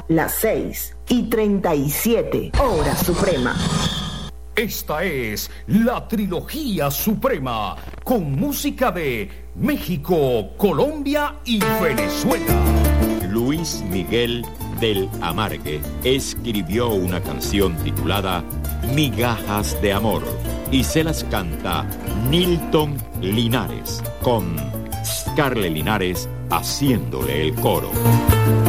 las 6:37, hora suprema. Esta es la trilogía suprema, con música de México, Colombia y Venezuela. Luis Miguel del Amargue escribió una canción titulada Migajas de Amor y se las canta Nilton Linares, con Scarlett Linares haciéndole el coro.